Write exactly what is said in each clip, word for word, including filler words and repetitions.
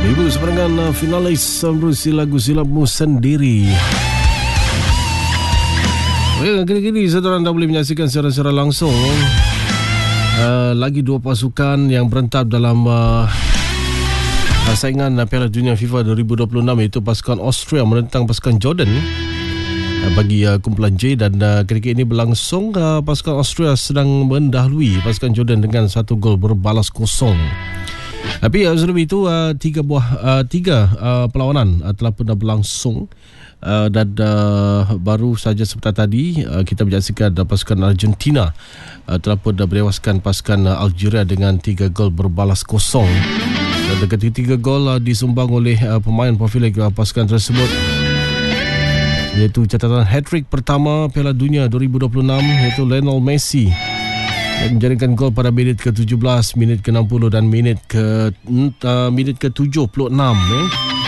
Ibu seperangan finalis berusi lagu Silapmu Sendiri. Well, kini-kini saudara anda boleh menyaksikan secara-secara langsung uh, lagi dua pasukan yang berentap dalam uh, saingan Piala Dunia FIFA dua ribu dua puluh enam, iaitu pasukan Austria menentang pasukan Jordan uh, bagi uh, kumpulan J, dan uh, ketika ini berlangsung uh, pasukan Austria sedang mendahului pasukan Jordan dengan satu gol berbalas kosong. Tapi uh, sebelum itu uh, tiga buah uh, tiga uh, perlawanan uh, telah pernah berlangsung uh, dan uh, baru saja sebentar tadi uh, kita menyaksikan uh, pasukan Argentina uh, telah pun uh, berewaskan pasukan uh, Algeria dengan tiga gol berbalas kosong. Dan ketiga gol uh, disumbang oleh uh, pemain profilik uh, pasukan tersebut, iaitu catatan hat-trick pertama Piala Dunia dua ribu dua puluh enam, iaitu Lionel Messi yang menjaringkan gol pada minit ke tujuh belas, minit ke enam puluh dan minit ke uh, minit ke tujuh puluh enam. Eh.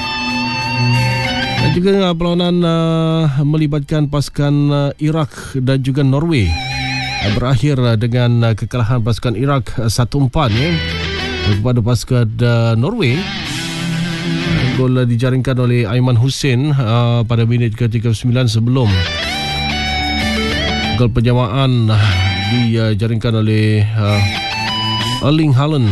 Dan juga uh, perlawanan uh, melibatkan pasukan uh, Iraq dan juga Norway uh, berakhir uh, dengan uh, kekalahan pasukan Iraq uh, satu empat eh, kepada pasukan uh, Norway. Uh, gol uh, dijaringkan oleh Aiman Hussein uh, pada minit ke tiga puluh sembilan sebelum gol penjamaan uh, dijaringkan oleh uh, Erling Haaland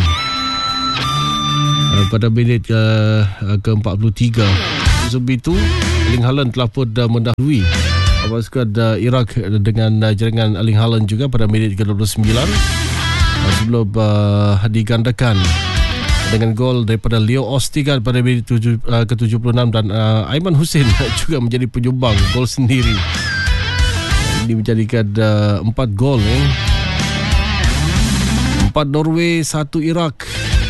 uh, pada minit uh, ke empat puluh tiga. Sebelum itu Erling Haaland telah pun uh, mendahului pasukan uh, Iraq dengan uh, jaringan Erling Haaland juga pada minit ke dua puluh sembilan uh, sebelum uh, digandakan dengan gol daripada Leo Ortega pada minit tujuh, uh, ke tujuh puluh enam, dan uh, Aiman Hussein juga menjadi penyumbang gol sendiri. Ini menjadikan uh, empat gol eh. Empat Norway, satu Iraq,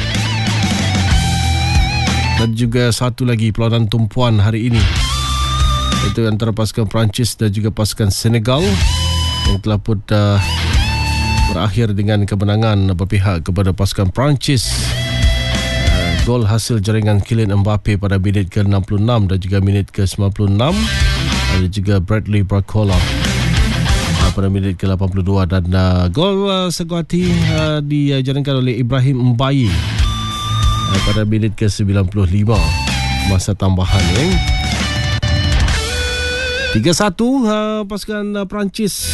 dan juga satu lagi perlawanan tumpuan hari ini, itu antara pasukan Perancis dan juga pasukan Senegal, yang telah pun uh, berakhir dengan kemenangan berpihak kepada pasukan Perancis. Uh, gol hasil jaringan Kylian Mbappe pada minit ke enam puluh enam dan juga minit ke sembilan puluh enam, ada juga Bradley Barcola pada minit ke lapan puluh dua, dan uh, gol uh, seguati uh, dijaringkan oleh Ibrahim Mbaye uh, pada minit ke sembilan puluh lima masa tambahan eh. tiga satu uh, pasukan uh, Perancis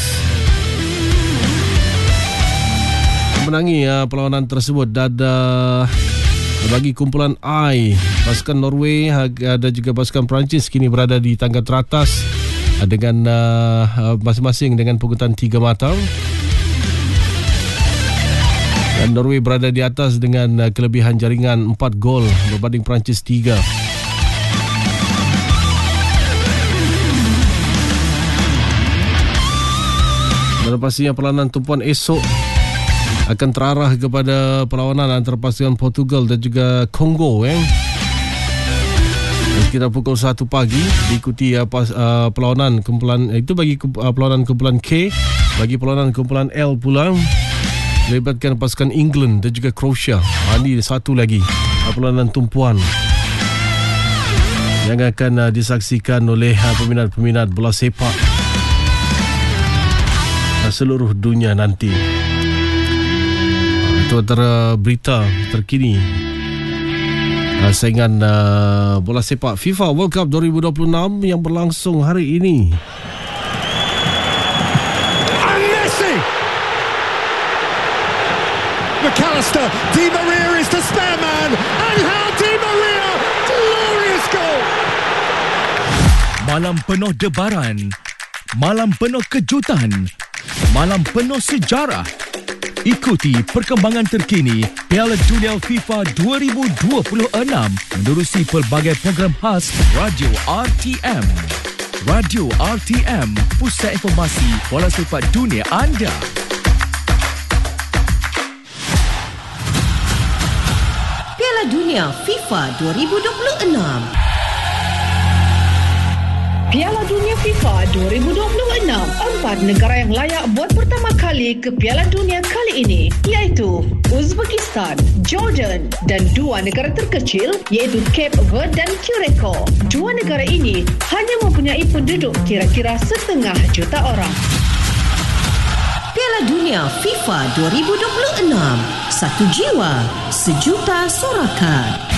menangi uh, perlawanan tersebut, dan uh, bagi kumpulan I, pasukan Norway uh, dan juga pasukan Perancis kini berada di tangga teratas dengan uh, masing-masing dengan pungutan tiga mata, dan Norway berada di atas dengan uh, kelebihan jaringan empat gol berbanding Perancis tiga. Dan pastinya perlawanan tumpuan esok akan terarah kepada perlawanan antara pasukan Portugal dan juga Kongo eh. Sekitar pukul satu pagi diikuti uh, pas, uh, perlawanan kumpulan uh, itu bagi uh, perlawanan kumpulan K, bagi perlawanan kumpulan L pula melibatkan pasukan England dan juga Croatia. Uh, ini satu lagi uh, perlawanan tumpuan yang akan uh, disaksikan oleh uh, peminat-peminat bola sepak uh, seluruh dunia nanti. Uh, itu antara berita terkini Uh, saingan uh, bola sepak FIFA World Cup dua ribu dua puluh enam yang berlangsung hari ini. And Messi! McAllister, Di Maria is the spare man, and how Di Maria, glorious goal! Malam penuh debaran, malam penuh kejutan, malam penuh sejarah. Ikuti perkembangan terkini Piala Dunia FIFA dua ribu dua puluh enam menerusi pelbagai program khas Radio R T M. Radio R T M, pusat informasi bola sepak dunia anda. Piala Dunia FIFA dua ribu dua puluh enam. Piala Dunia FIFA dua ribu dua puluh enam. Empat negara yang layak buat pertama kali ke Piala Dunia kali ini, iaitu Uzbekistan, Jordan dan dua negara terkecil iaitu Cape Verde dan Curacao. Dua negara ini hanya mempunyai penduduk kira-kira setengah juta orang. Piala Dunia FIFA dua ribu dua puluh enam. Satu jiwa, sejuta sorakan.